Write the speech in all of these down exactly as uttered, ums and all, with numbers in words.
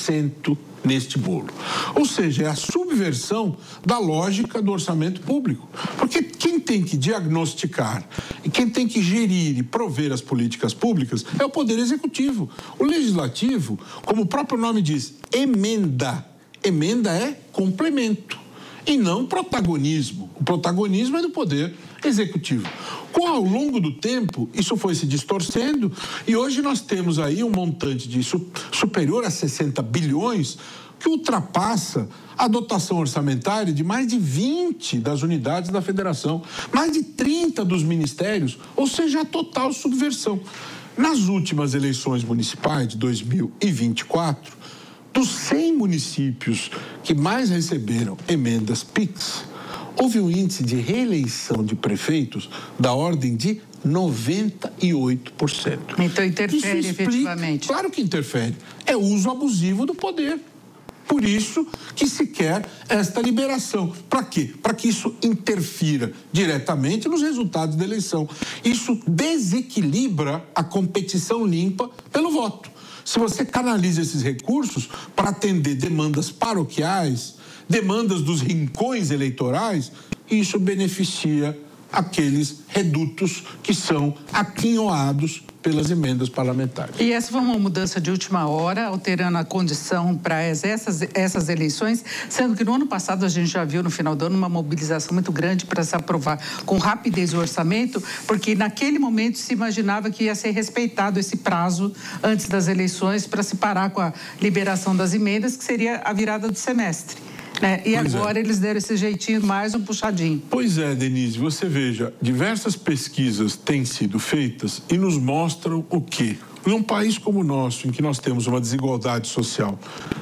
cento neste bolo. Ou seja, é a subversão da lógica do orçamento público. Porque quem tem que diagnosticar e quem tem que gerir e prover as políticas públicas é o Poder Executivo. O Legislativo, como o próprio nome diz, emenda. Emenda é complemento e não protagonismo. O protagonismo é do Poder Executivo. Com ao longo do tempo, isso foi se distorcendo e hoje nós temos aí um montante de superior a sessenta bilhões que ultrapassa a dotação orçamentária de mais de vinte das unidades da federação, mais de trinta dos ministérios, ou seja, a total subversão. Nas últimas eleições municipais de dois mil e vinte e quatro, dos cem municípios que mais receberam emendas PIX, houve um índice de reeleição de prefeitos da ordem de noventa e oito por cento. Então interfere isso explica, efetivamente? Claro que interfere. É uso abusivo do poder. Por isso que se quer esta liberação. Para quê? Para que isso interfira diretamente nos resultados da eleição. Isso desequilibra a competição limpa pelo voto. Se você canaliza esses recursos para atender demandas paroquiais, demandas dos rincões eleitorais, isso beneficia aqueles redutos que são aquinhoados pelas emendas parlamentares. E essa foi uma mudança de última hora, alterando a condição para essas, essas eleições, sendo que no ano passado a gente já viu, no final do ano, uma mobilização muito grande para se aprovar com rapidez o orçamento, porque naquele momento se imaginava que ia ser respeitado esse prazo antes das eleições para se parar com a liberação das emendas, que seria a virada do semestre. É, e pois agora é. Eles deram esse jeitinho, mais um puxadinho. Pois é, Denise, você veja, diversas pesquisas têm sido feitas e nos mostram o quê? Num país como o nosso, em que nós temos uma desigualdade social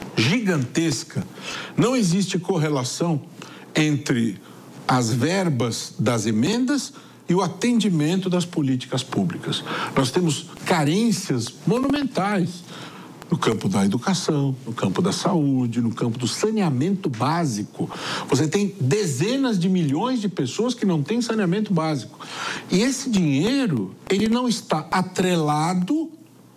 gigantesca, não existe correlação entre as verbas das emendas e o atendimento das políticas públicas. Nós temos carências monumentais no campo da educação, no campo da saúde, no campo do saneamento básico. Você tem dezenas de milhões de pessoas que não têm saneamento básico. E esse dinheiro, ele não está atrelado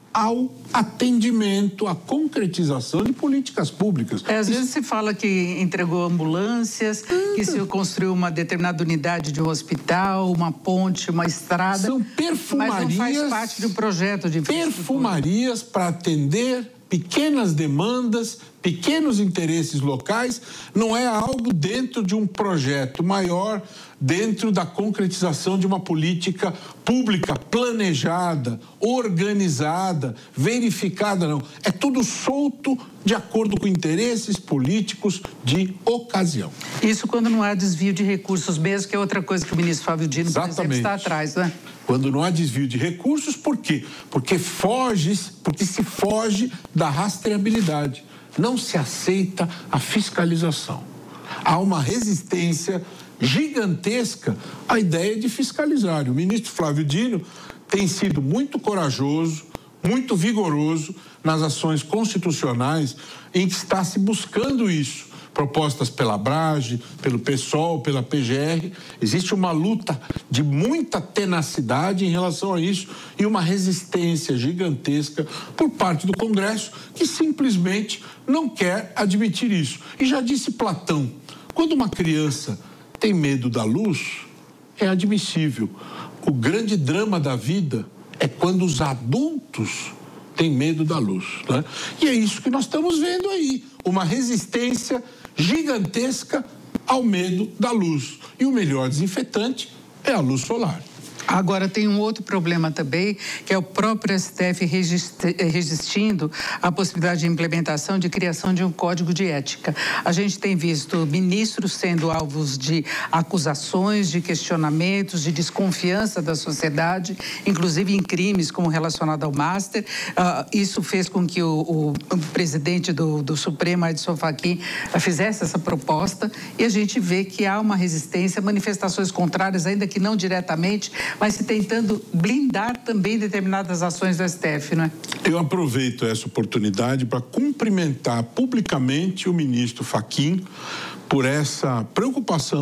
ao atendimento, à concretização de políticas públicas. É, às vezes se fala que entregou ambulâncias, ah. que se construiu uma determinada unidade de um hospital, uma ponte, uma estrada. São perfumarias... Mas não faz parte de um projeto de infraestrutura. Perfumarias para atender pequenas demandas, pequenos interesses locais, não é algo dentro de um projeto maior, dentro da concretização de uma política pública planejada, organizada, verificada, não. É tudo solto de acordo com interesses políticos de ocasião. Isso quando não há desvio de recursos mesmo, que é outra coisa que o ministro Flávio Dino, por exemplo, está atrás, né? Quando não há desvio de recursos, por quê? Porque foge, porque se foge da rastreabilidade. Não se aceita a fiscalização. Há uma resistência gigantesca à ideia de fiscalizar. O ministro Flávio Dino tem sido muito corajoso, muito vigoroso nas ações constitucionais em que está se buscando isso. Propostas pela Abrage, pelo PSOL, pela P G R. Existe uma luta de muita tenacidade em relação a isso e uma resistência gigantesca por parte do Congresso que simplesmente não quer admitir isso. E já disse Platão, quando uma criança tem medo da luz, é admissível. O grande drama da vida é quando os adultos têm medo da luz, né? E é isso que nós estamos vendo aí, uma resistência gigantesca ao medo da luz. E o melhor desinfetante é a luz solar. Agora tem um outro problema também, que é o próprio S T F resistindo à possibilidade de implementação de criação de um código de ética. A gente tem visto ministros sendo alvos de acusações, de questionamentos, de desconfiança da sociedade, inclusive em crimes como relacionado ao Master. Uh, isso fez com que o, o, o presidente do, do Supremo, Edson Fachin, fizesse essa proposta e a gente vê que há uma resistência, manifestações contrárias, ainda que não diretamente, mas se tentando blindar também determinadas ações do S T F, não é? Eu aproveito essa oportunidade para cumprimentar publicamente o ministro Fachin por essa preocupação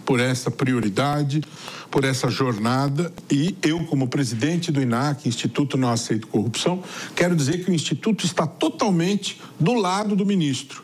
por essa prioridade, por essa jornada, e eu, como presidente do I N A C, Instituto Não Aceito Corrupção, quero dizer que o Instituto está totalmente do lado do ministro.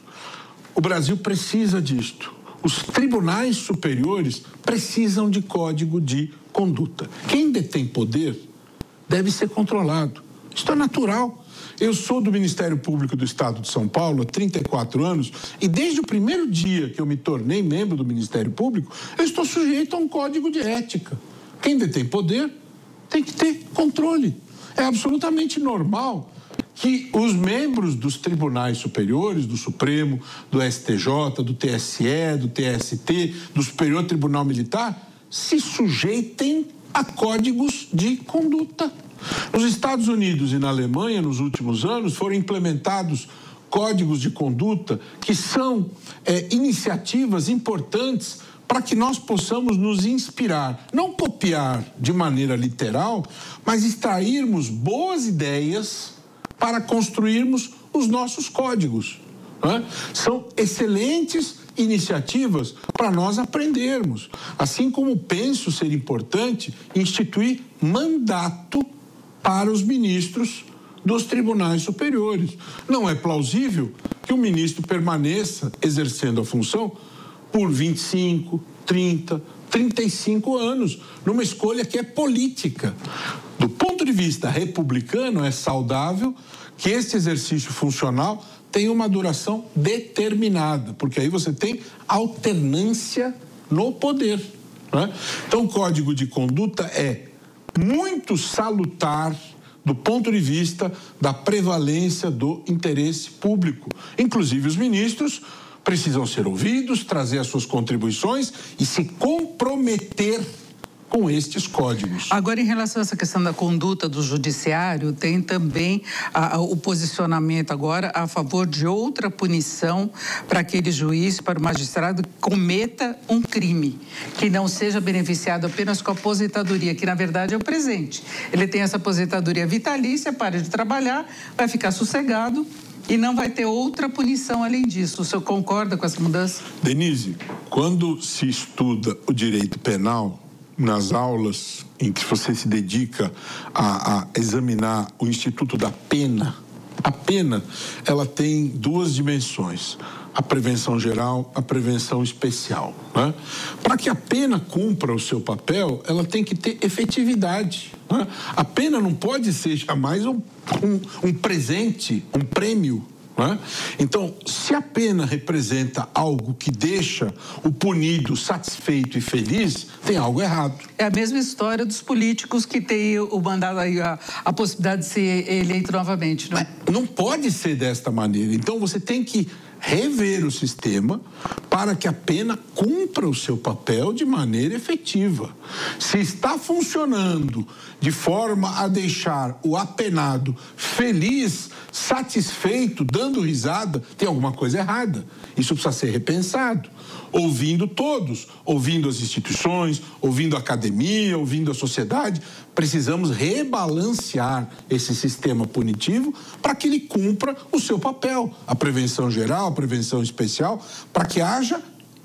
O Brasil precisa disto. Os tribunais superiores precisam de código de conduta. Quem detém poder deve ser controlado. Isto é natural. Eu sou do Ministério Público do Estado de São Paulo há trinta e quatro anos e desde o primeiro dia que eu me tornei membro do Ministério Público, eu estou sujeito a um código de ética. Quem detém poder tem que ter controle. É absolutamente normal que os membros dos tribunais superiores, do Supremo, do S T J, do T S E, do T S T, do Superior Tribunal Militar, se sujeitem a códigos de conduta. Nos Estados Unidos e na Alemanha, nos últimos anos, foram implementados códigos de conduta que são é, iniciativas importantes para que nós possamos nos inspirar, não copiar de maneira literal, mas extrairmos boas ideias para construirmos os nossos códigos. Né? São excelentes iniciativas para nós aprendermos. Assim como penso ser importante instituir mandato para os ministros dos tribunais superiores. Não é plausível que o ministro permaneça exercendo a função por vinte e cinco, trinta, trinta e cinco anos, numa escolha que é política. Do ponto de vista republicano, é saudável que esse exercício funcional tenha uma duração determinada, porque aí você tem alternância no poder. Né? Então, o Código de Conduta é muito salutar do ponto de vista da prevalência do interesse público. Inclusive, os ministros precisam ser ouvidos, trazer as suas contribuições e se comprometer com estes códigos. Agora, em relação a essa questão da conduta do judiciário, tem também a, a, o posicionamento agora a favor de outra punição para aquele juiz, para o magistrado que cometa um crime, que não seja beneficiado apenas com a aposentadoria, que na verdade é o presente. Ele tem essa aposentadoria vitalícia, para de trabalhar, vai ficar sossegado e não vai ter outra punição além disso. O senhor concorda com essa mudança? Denise, quando se estuda o direito penal, nas aulas em que você se dedica a, a examinar o Instituto da Pena, a pena, ela tem duas dimensões, a prevenção geral, a prevenção especial. Né? Para que a pena cumpra o seu papel, ela tem que ter efetividade. Né? A pena não pode ser jamais um, um, um presente, um prêmio. Né? Então, se a pena representa algo que deixa o punido satisfeito e feliz, tem algo errado. É a mesma história dos políticos que têm o mandado aí, a, a possibilidade de ser eleito novamente, não é? Não pode ser desta maneira. Então, você tem que rever o sistema para que a pena cumpra o seu papel de maneira efetiva. Se está funcionando de forma a deixar o apenado feliz, satisfeito, dando risada, tem alguma coisa errada. Isso precisa ser repensado. Ouvindo todos, ouvindo as instituições, ouvindo a academia, ouvindo a sociedade, precisamos rebalancear esse sistema punitivo para que ele cumpra o seu papel, a prevenção geral, a prevenção especial, para que haja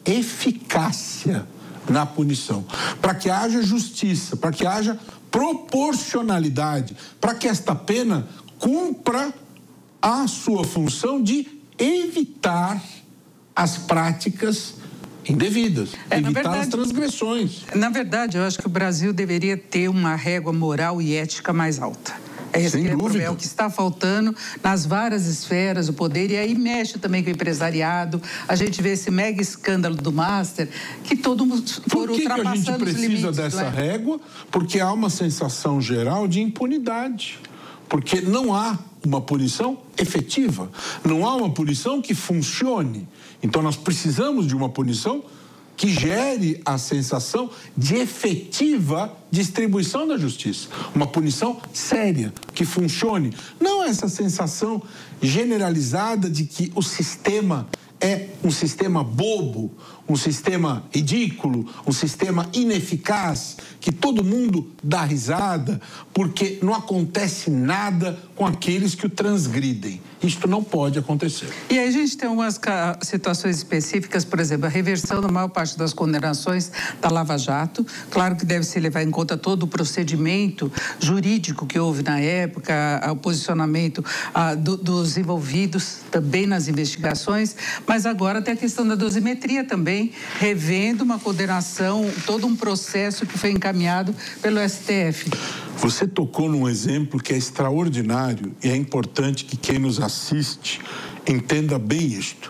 eficácia na punição, para que haja justiça, para que haja proporcionalidade, para que esta pena cumpra a sua função de evitar as práticas indevidas, é, evitar verdade, as transgressões. Na verdade, eu acho que o Brasil deveria ter uma régua moral e ética mais alta. É esse que é, é o que está faltando nas várias esferas do poder, e aí mexe também com o empresariado. A gente vê esse mega escândalo do Master, que todo mundo for ultrapassando os limites. Por que a gente precisa dessa é? régua? Porque há uma sensação geral de impunidade. Porque não há uma punição efetiva, não há uma punição que funcione. Então, nós precisamos de uma punição que gere a sensação de efetiva distribuição da justiça. Uma punição séria, que funcione. Não essa sensação generalizada de que o sistema é um sistema bobo, um sistema ridículo, um sistema ineficaz, que todo mundo dá risada, porque não acontece nada com aqueles que o transgridem. Isto não pode acontecer. E aí a gente tem algumas situações específicas, por exemplo, a reversão da maior parte das condenações da Lava Jato. Claro que deve-se levar em conta todo o procedimento jurídico que houve na época, o posicionamento ah, do, dos envolvidos também nas investigações, mas agora tem a questão da dosimetria também, revendo uma condenação, todo um processo que foi encaminhado pelo S T F. Você tocou num exemplo que é extraordinário e é importante que quem nos assiste entenda bem isto.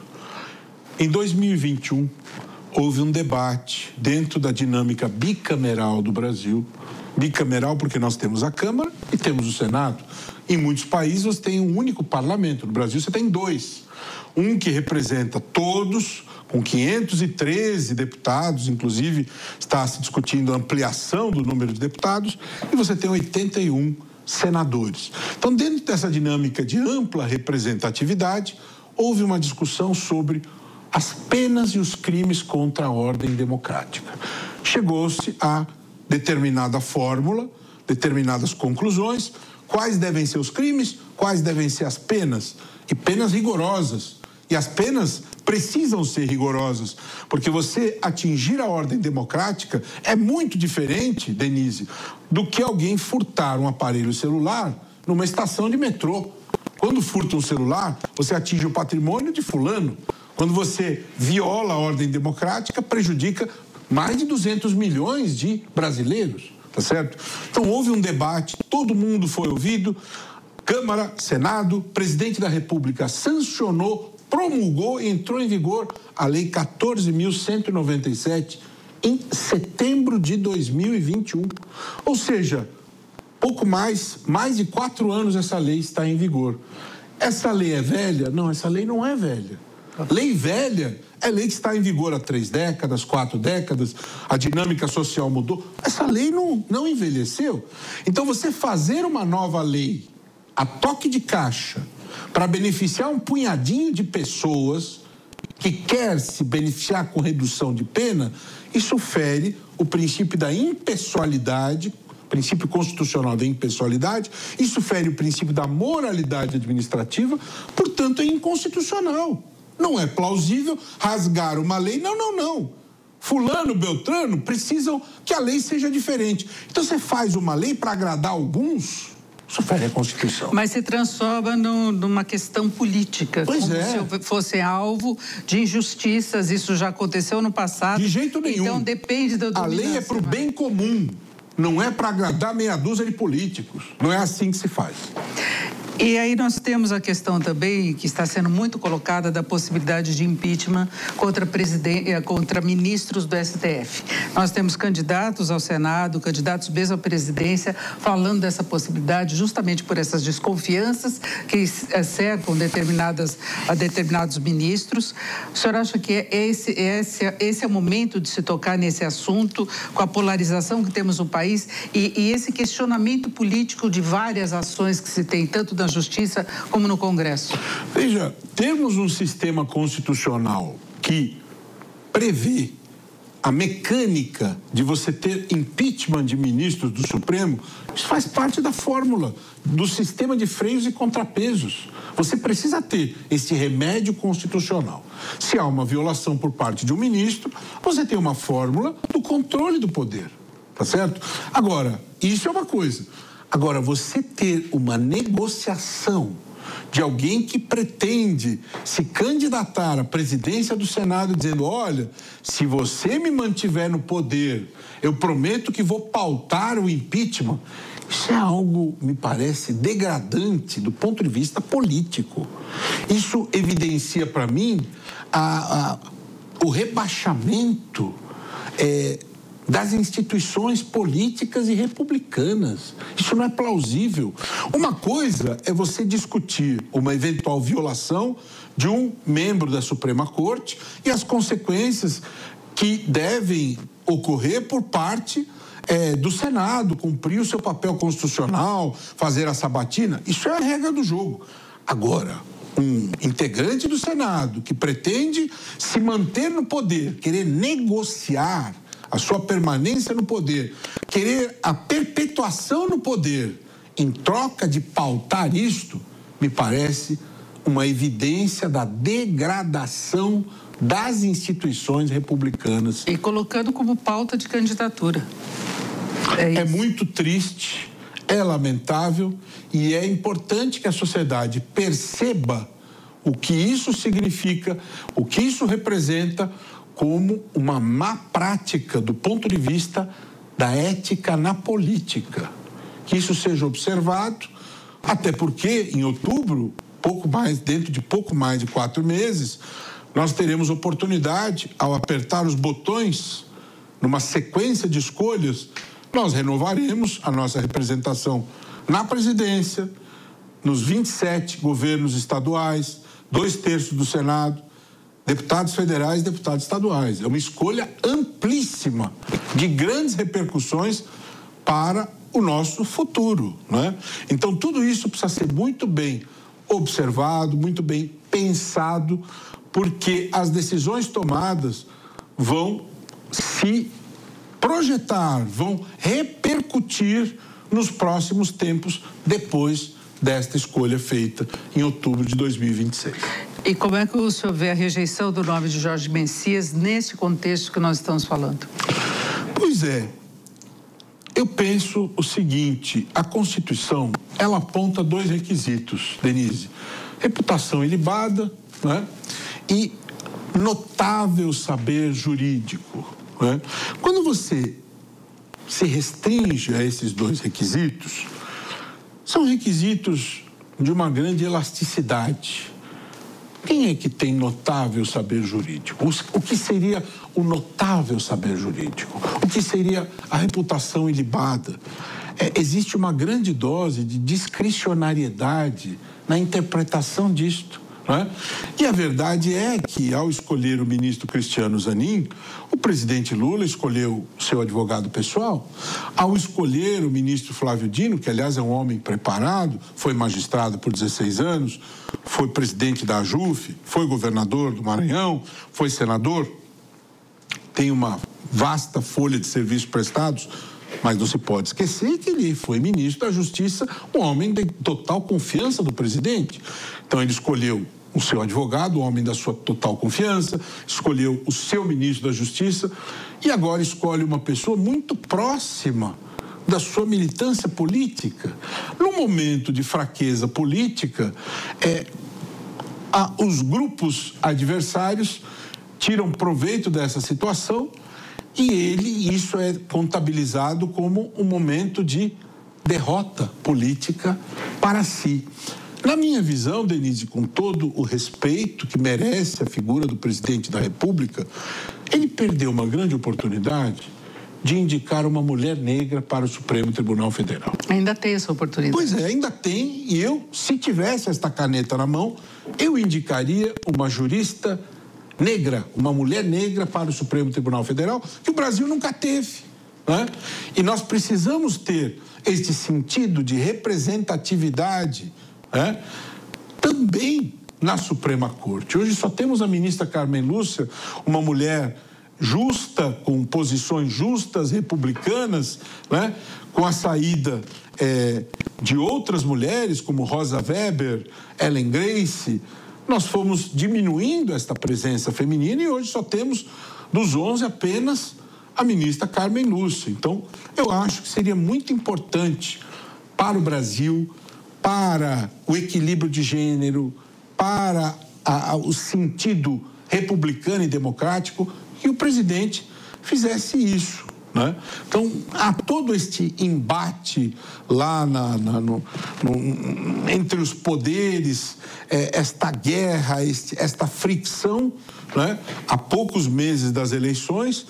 Em dois mil e vinte e um, houve um debate dentro da dinâmica bicameral do Brasil. Bicameral porque nós temos a Câmara e temos o Senado. Em muitos países você tem um único parlamento. No Brasil você tem dois. Um que representa todos, com quinhentos e treze deputados, inclusive está se discutindo a ampliação do número de deputados, e você tem oitenta e um senadores. Então, dentro dessa dinâmica de ampla representatividade, houve uma discussão sobre as penas e os crimes contra a ordem democrática. Chegou-se a determinada fórmula, determinadas conclusões, quais devem ser os crimes, quais devem ser as penas, e penas rigorosas. E as penas precisam ser rigorosas, porque você atingir a ordem democrática é muito diferente, Denise, do que alguém furtar um aparelho celular numa estação de metrô. Quando furta um celular, você atinge o patrimônio de fulano. Quando você viola a ordem democrática, prejudica mais de duzentos milhões de brasileiros, tá certo? Então houve um debate, todo mundo foi ouvido, Câmara, Senado, Presidente da República sancionou, promulgou e entrou em vigor a Lei quatorze mil cento e noventa e sete em setembro de dois mil e vinte e um. Ou seja, pouco mais, mais de quatro anos essa lei está em vigor. Essa lei é velha? Não, essa lei não é velha. Lei velha é lei que está em vigor há três décadas, quatro décadas, a dinâmica social mudou. Essa lei não, não envelheceu. Então, você fazer uma nova lei a toque de caixa para beneficiar um punhadinho de pessoas que quer se beneficiar com redução de pena, isso fere o princípio da impessoalidade, princípio constitucional da impessoalidade, isso fere o princípio da moralidade administrativa, portanto é inconstitucional. Não é plausível rasgar uma lei, não, não, não. Fulano, Beltrano precisam que a lei seja diferente. Então você faz uma lei para agradar alguns, isso fere a Constituição. Mas se transforma no, numa questão política. Pois como é. se fosse alvo de injustiças. Isso já aconteceu no passado. De jeito nenhum. Então depende da dominância. A lei é para o bem comum. Não é para agradar meia dúzia de políticos. Não é assim que se faz. E aí nós temos a questão também, que está sendo muito colocada, da possibilidade de impeachment contra, presidente, contra ministros do S T F. Nós temos candidatos ao Senado, candidatos mesmo à presidência, falando dessa possibilidade justamente por essas desconfianças que cercam determinadas, a determinados ministros. O senhor acha que esse, esse, esse é o momento de se tocar nesse assunto, com a polarização que temos no país e, e esse questionamento político de várias ações que se tem, tanto da Justiça como no Congresso? Veja, temos um sistema constitucional que prevê a mecânica de você ter impeachment de ministros do Supremo. Isso faz parte da fórmula do sistema de freios e contrapesos. Você precisa ter esse remédio constitucional. Se há uma violação por parte de um ministro, você tem uma fórmula do controle do poder, tá certo? Agora, isso é uma coisa. Agora, você ter uma negociação de alguém que pretende se candidatar à presidência do Senado dizendo, olha, se você me mantiver no poder, eu prometo que vou pautar o impeachment, isso é algo, me parece, degradante do ponto de vista político. Isso evidencia para mim a, a, o rebaixamento é, das instituições políticas e republicanas. Isso não é plausível. Uma coisa é você discutir uma eventual violação de um membro da Suprema Corte e as consequências que devem ocorrer por parte é, do Senado, cumprir o seu papel constitucional, fazer a sabatina. Isso é a regra do jogo. Agora, um integrante do Senado que pretende se manter no poder, querer negociar a sua permanência no poder, querer a perpetuação no poder em troca de pautar isto, me parece uma evidência da degradação das instituições republicanas. E colocando como pauta de candidatura. É, é muito triste, é lamentável e é importante que a sociedade perceba o que isso significa, o que isso representa como uma má prática do ponto de vista da ética na política. Que isso seja observado, até porque em outubro, pouco mais, dentro de pouco mais de quatro meses, nós teremos oportunidade, ao apertar os botões, numa sequência de escolhas, nós renovaremos a nossa representação na presidência, nos vinte e sete governos estaduais, dois terços do Senado, deputados federais e deputados estaduais. É uma escolha amplíssima, de grandes repercussões para o nosso futuro, não é? Então, tudo isso precisa ser muito bem observado, muito bem pensado, porque as decisões tomadas vão se projetar, vão repercutir nos próximos tempos, depois desta escolha feita em outubro de dois mil e vinte e seis. E como é que o senhor vê a rejeição do nome de Jorge Messias nesse contexto que nós estamos falando? Pois é, eu penso o seguinte, a Constituição, ela aponta dois requisitos, Denise, reputação ilibada, né, e notável saber jurídico, né? Quando você se restringe a esses dois requisitos, são requisitos de uma grande elasticidade. Quem é que tem notável saber jurídico? O que seria o notável saber jurídico? O que seria a reputação ilibada? É, existe uma grande dose de discricionariedade na interpretação disto. Né? E a verdade é que, ao escolher o ministro Cristiano Zanin, o presidente Lula escolheu seu advogado pessoal. Ao escolher o ministro Flávio Dino, que aliás é um homem preparado, foi magistrado por dezesseis anos, foi presidente da AJUF, foi governador do Maranhão, foi senador, tem uma vasta folha de serviços prestados, mas não se pode esquecer que ele foi ministro da Justiça, um homem de total confiança do presidente. Então ele escolheu o seu advogado, o homem da sua total confiança, escolheu o seu ministro da Justiça e agora escolhe uma pessoa muito próxima da sua militância política. No momento de fraqueza política, é, a, os grupos adversários tiram proveito dessa situação e ele, isso é contabilizado como um momento de derrota política para si. Na minha visão, Denise, com todo o respeito que merece a figura do presidente da República, ele perdeu uma grande oportunidade de indicar uma mulher negra para o Supremo Tribunal Federal. Ainda tem essa oportunidade. Pois é, ainda tem, e eu, se tivesse esta caneta na mão, eu indicaria uma jurista negra, uma mulher negra para o Supremo Tribunal Federal, que o Brasil nunca teve, né? E nós precisamos ter este sentido de representatividade, né, também na Suprema Corte. Hoje só temos a ministra Carmen Lúcia, uma mulher justa, com posições justas, republicanas, né, com a saída é, de outras mulheres, como Rosa Weber, Ellen Grace. Nós fomos diminuindo esta presença feminina e hoje só temos, dos onze, apenas a ministra Carmen Lúcia. Então, eu acho que seria muito importante para o Brasil, para o equilíbrio de gênero, para a, a, o sentido republicano e democrático, que o presidente fizesse isso, né? Então, há todo este embate lá na, na, no, no, entre os poderes, é, esta guerra, este, esta fricção, né? Há poucos meses das eleições,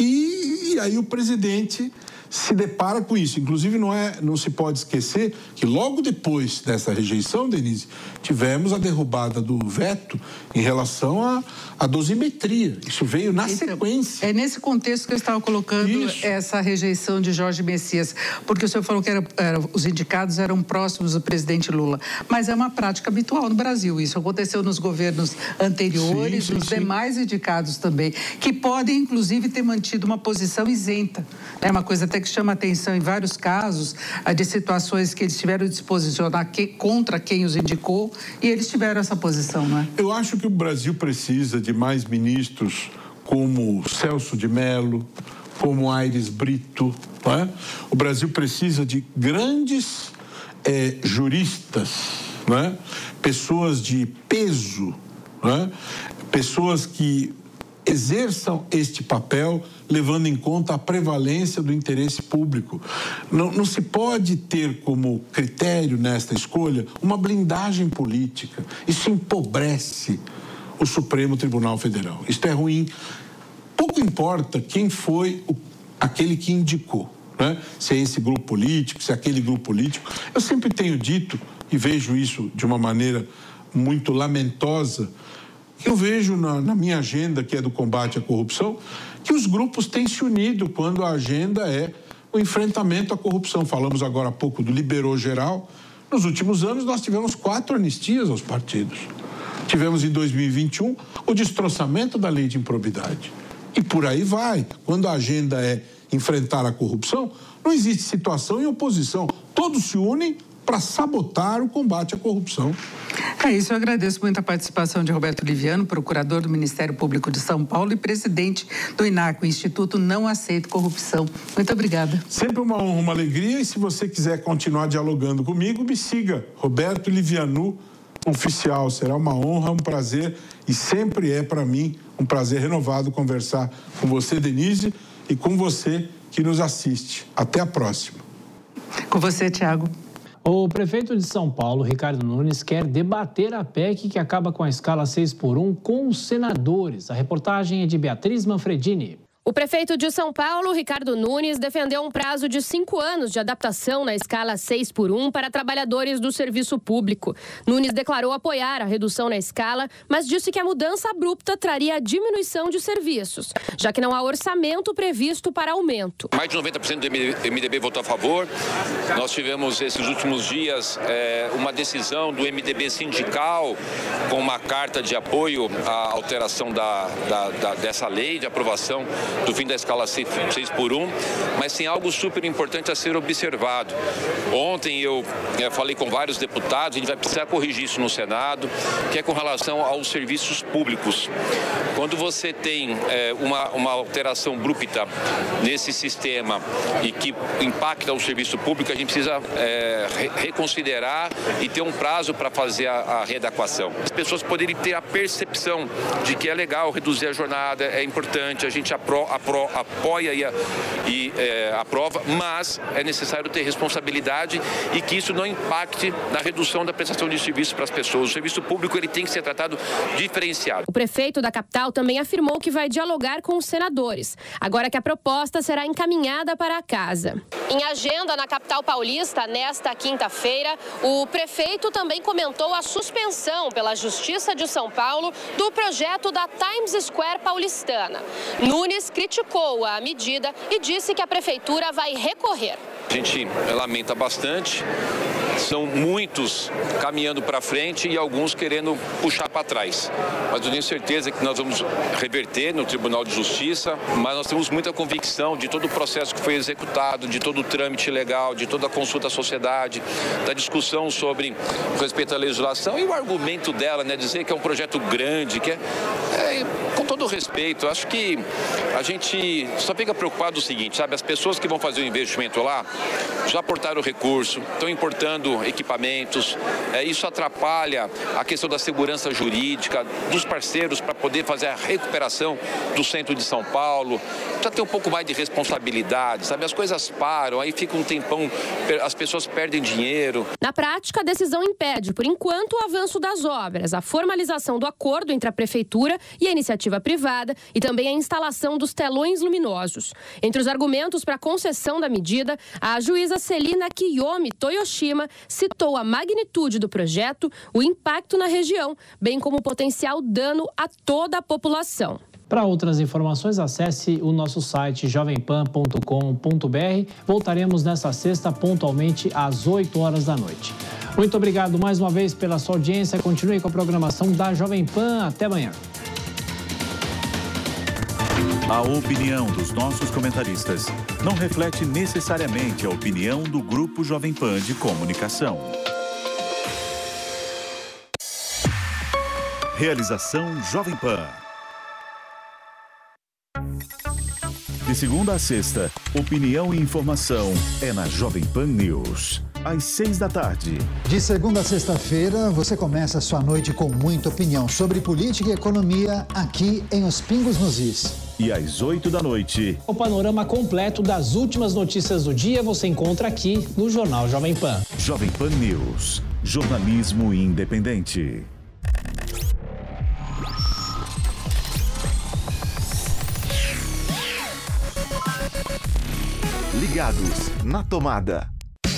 e, e aí o presidente se depara com isso. Inclusive, não, é, não se pode esquecer que logo depois dessa rejeição, Denise, tivemos a derrubada do veto em relação à, à dosimetria. Isso veio na então, sequência. É nesse contexto que eu estava colocando isso. Essa rejeição de Jorge Messias, porque o senhor falou que era, era, os indicados eram próximos do presidente Lula, mas é uma prática habitual no Brasil. Isso aconteceu nos governos anteriores, sim, sim, nos sim. demais indicados também, que podem, inclusive, ter mantido uma posição isenta. É uma coisa até até que chama atenção em vários casos de situações que eles tiveram de se posicionar que, contra quem os indicou, e eles tiveram essa posição, não é? Eu acho que o Brasil precisa de mais ministros como Celso de Mello, como Aires Brito, não é? O Brasil precisa de grandes é, juristas, não é? Pessoas de peso, não é? Pessoas que exerçam este papel levando em conta a prevalência do interesse público. Não, não se pode ter como critério nesta escolha uma blindagem política. Isso empobrece o Supremo Tribunal Federal. Isto é ruim. Pouco importa quem foi o, aquele que indicou, né? Se é esse grupo político, se é aquele grupo político. Eu sempre tenho dito, e vejo isso de uma maneira muito lamentosa, que eu vejo na, na minha agenda, que é do combate à corrupção, que os grupos têm se unido quando a agenda é o enfrentamento à corrupção. Falamos agora há pouco do liberou geral. Nos últimos anos, nós tivemos quatro anistias aos partidos. Tivemos em dois mil e vinte e um o destroçamento da lei de improbidade. E por aí vai. Quando a agenda é enfrentar a corrupção, não existe situação em oposição. Todos se unem para sabotar o combate à corrupção. É isso, eu agradeço muito a participação de Roberto Liviano, procurador do Ministério Público de São Paulo e presidente do INACO, Instituto Não Aceito Corrupção. Muito obrigada. Sempre uma honra, uma alegria, e se você quiser continuar dialogando comigo, me siga, Roberto Liviano Oficial. Será uma honra, um prazer, e sempre é para mim um prazer renovado conversar com você, Denise, e com você que nos assiste. Até a próxima. Com você, Tiago. O prefeito de São Paulo, Ricardo Nunes, quer debater a P E C que acaba com a escala seis por um com os senadores. A reportagem é de Beatriz Manfredini. O prefeito de São Paulo, Ricardo Nunes, defendeu um prazo de cinco anos de adaptação na escala seis por um para trabalhadores do serviço público. Nunes declarou apoiar a redução na escala, mas disse que a mudança abrupta traria a diminuição de serviços, já que não há orçamento previsto para aumento. Mais de noventa por cento do M D B votou a favor. Nós tivemos esses últimos dias é, uma decisão do M D B sindical com uma carta de apoio à alteração da, da, da, dessa lei de aprovação do fim da escala seis por um, mas tem algo super importante a ser observado. Ontem eu, eu falei com vários deputados, a gente vai precisar corrigir isso no Senado, que é com relação aos serviços públicos. Quando você tem é, uma, uma alteração abrupta nesse sistema e que impacta o serviço público, a gente precisa é, re reconsiderar e ter um prazo para fazer a, a readequação. As pessoas poderem ter a percepção de que é legal reduzir a jornada, é importante, a gente aprova Apro, apoia e, e é, aprova, mas é necessário ter responsabilidade e que isso não impacte na redução da prestação de serviços para as pessoas. O serviço público ele tem que ser tratado diferenciado. O prefeito da capital também afirmou que vai dialogar com os senadores, agora que a proposta será encaminhada para a casa. Em agenda na capital paulista, nesta quinta-feira, o prefeito também comentou a suspensão pela Justiça de São Paulo do projeto da Times Square paulistana. Nunes criticou a medida e disse que a prefeitura vai recorrer. A gente lamenta bastante, são muitos caminhando para frente e alguns querendo puxar para trás. Mas eu tenho certeza que nós vamos reverter no Tribunal de Justiça, mas nós temos muita convicção de todo o processo que foi executado, de todo o trâmite legal, de toda a consulta à sociedade, da discussão sobre respeito à legislação e o argumento dela, né, dizer que é um projeto grande, que é, é com todo o respeito, acho que a gente só fica preocupado o seguinte, sabe, as pessoas que vão fazer o investimento lá já aportaram recurso, estão importando equipamentos, é, isso atrapalha a questão da segurança jurídica dos parceiros para poder fazer a recuperação do centro de São Paulo, precisa ter um pouco mais de responsabilidade, sabe, as coisas param, aí fica um tempão, as pessoas perdem dinheiro. Na prática, a decisão impede, por enquanto, o avanço das obras, a formalização do acordo entre a prefeitura e a iniciativa privada e também a instalação dos telões luminosos. Entre os argumentos para a concessão da medida, a juíza Celina Kiyomi Toyoshima citou a magnitude do projeto, o impacto na região, bem como o potencial dano a toda a população. Para outras informações, acesse o nosso site jovem pan ponto com ponto br. Voltaremos nesta sexta, pontualmente às oito horas da noite. Muito obrigado mais uma vez pela sua audiência. Continue com a programação da Jovem Pan. Até amanhã. A opinião dos nossos comentaristas não reflete necessariamente a opinião do Grupo Jovem Pan de Comunicação. Realização Jovem Pan. De segunda a sexta, opinião e informação é na Jovem Pan News. Às seis da tarde. De segunda a sexta-feira, você começa a sua noite com muita opinião sobre política e economia aqui em Os Pingos nos Is. E às oito da noite. O panorama completo das últimas notícias do dia você encontra aqui no Jornal Jovem Pan. Jovem Pan News. Jornalismo independente. Ligados na tomada.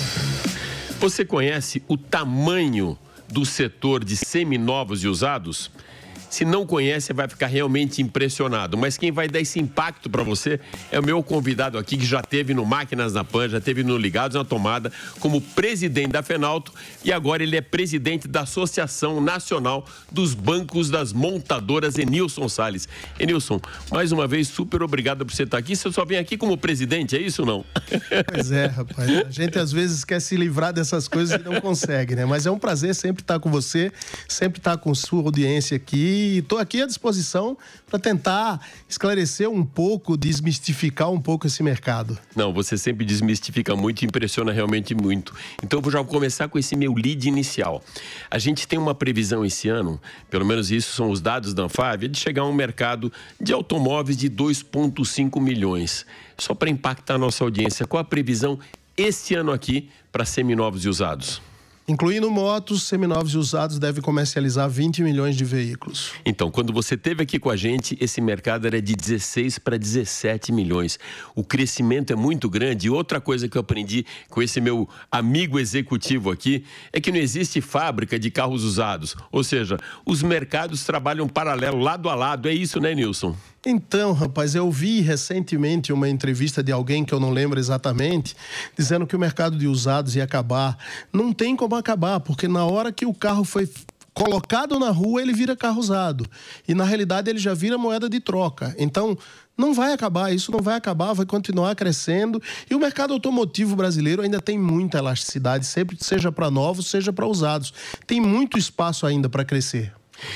Você conhece o tamanho do setor de seminovos e usados? Se não conhece, vai ficar realmente impressionado. Mas quem vai dar esse impacto para você é o meu convidado aqui, que já teve no Máquinas na Pan, já teve no Ligados na Tomada, como presidente da Fenalto, e agora ele é presidente da Associação Nacional dos Bancos das Montadoras, Enilson Salles. Enilson, mais uma vez, super obrigado por você estar aqui. Você só vem aqui como presidente, é isso ou não? Pois é, rapaz. A gente às vezes quer se livrar dessas coisas e não consegue, né? Mas é um prazer sempre estar com você, sempre estar com sua audiência aqui. E estou aqui à disposição para tentar esclarecer um pouco, desmistificar um pouco esse mercado. Não, você sempre desmistifica muito e impressiona realmente muito. Então eu vou já começar com esse meu lead inicial. A gente tem uma previsão esse ano, pelo menos isso são os dados da Anfávia, de chegar a um mercado de automóveis de dois vírgula cinco milhões. Só para impactar a nossa audiência, qual a previsão esse ano aqui para seminovos e usados? Incluindo motos, seminovos e usados devem comercializar vinte milhões de veículos. Então, quando você esteve aqui com a gente, esse mercado era de dezesseis para dezessete milhões. O crescimento é muito grande. E outra coisa que eu aprendi com esse meu amigo executivo aqui é que não existe fábrica de carros usados. Ou seja, os mercados trabalham paralelo, lado a lado. É isso, né, Nilson? Então, rapaz, eu vi recentemente uma entrevista de alguém que eu não lembro exatamente, dizendo que o mercado de usados ia acabar. Não tem como acabar, porque na hora que o carro foi colocado na rua, ele vira carro usado. E na realidade ele já vira moeda de troca. Então, não vai acabar, isso não vai acabar, vai continuar crescendo. E o mercado automotivo brasileiro ainda tem muita elasticidade, sempre seja para novos, seja para usados. Tem muito espaço ainda para crescer.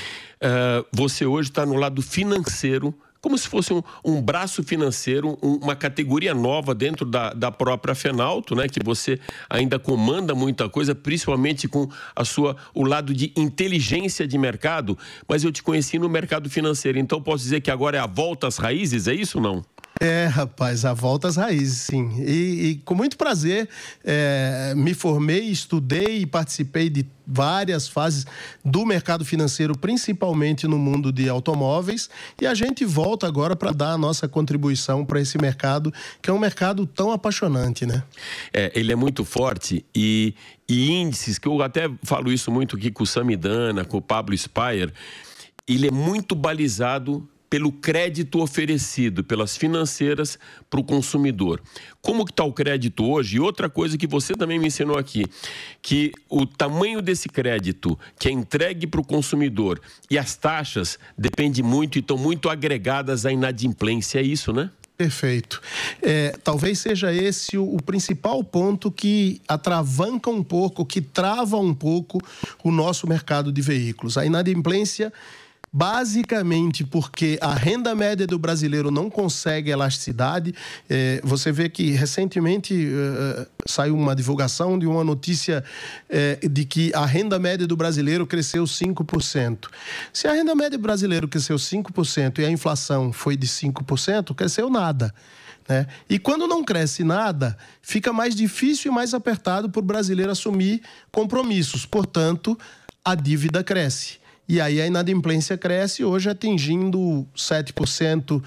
Uh, você hoje está no lado financeiro, como se fosse um, um braço financeiro, um, uma categoria nova dentro da, da própria Fenalto, né? Que você ainda comanda muita coisa, principalmente com a sua, o lado de inteligência de mercado, mas eu te conheci no mercado financeiro, então posso dizer que agora é a volta às raízes, é isso ou não? É, rapaz, a volta às raízes, sim. E, e com muito prazer, é, me formei, estudei e participei de várias fases do mercado financeiro, principalmente no mundo de automóveis. E a gente volta agora para dar a nossa contribuição para esse mercado, que é um mercado tão apaixonante, né? É, ele é muito forte e, e índices, que eu até falo isso muito aqui com o Samidana, com o Pablo Spire, ele é muito balizado pelo crédito oferecido pelas financeiras para o consumidor. Como que está o crédito hoje? E outra coisa que você também me ensinou aqui, que o tamanho desse crédito que é entregue para o consumidor e as taxas depende muito e estão muito agregadas à inadimplência, é isso, né? Perfeito. É, talvez seja esse o, o principal ponto que atravanca um pouco, que trava um pouco o nosso mercado de veículos. A inadimplência, basicamente porque a renda média do brasileiro não consegue elasticidade. É, você vê que recentemente uh, saiu uma divulgação de uma notícia uh, de que a renda média do brasileiro cresceu cinco por cento. Se a renda média do brasileiro cresceu cinco por cento e a inflação foi de cinco por cento, cresceu nada. Né? E quando não cresce nada, fica mais difícil e mais apertado para o brasileiro assumir compromissos. Portanto, a dívida cresce. E aí a inadimplência cresce, hoje atingindo sete por cento